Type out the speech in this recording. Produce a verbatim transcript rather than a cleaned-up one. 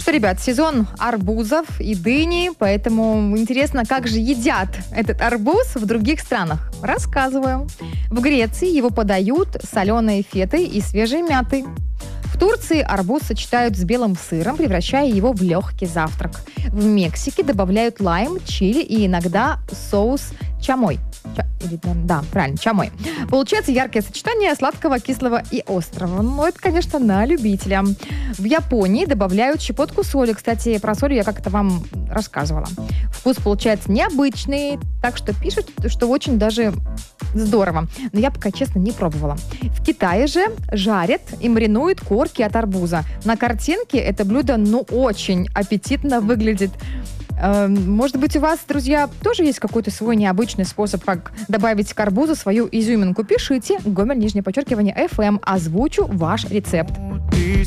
что, ребят, сезон арбузов и дыни, поэтому интересно, как же едят этот арбуз в других странах. Рассказываю. В Греции его подают с соленой фетой и свежей мятой. В Турции арбуз сочетают с белым сыром, превращая его в легкий завтрак. В Мексике добавляют лайм, чили и иногда соус чамой. Ча- или, да, правильно, чамой. Получается яркое сочетание сладкого, кислого и острого. Ну, это, конечно, на любителя. В Японии добавляют щепотку соли. Кстати, про соль я как-то вам рассказывала. Вкус получается необычный, так что пишут, что очень даже здорово. Но я пока, честно, не пробовала. В Китае же жарят и маринуют корки от арбуза. На картинке это блюдо, ну, очень аппетитно выглядит. Может быть, у вас, друзья, тоже есть какой-то свой необычный способ, как добавить к арбузу свою изюминку? Пишите. Гомель, нижнее подчеркивание, эф эм. Озвучу ваш рецепт.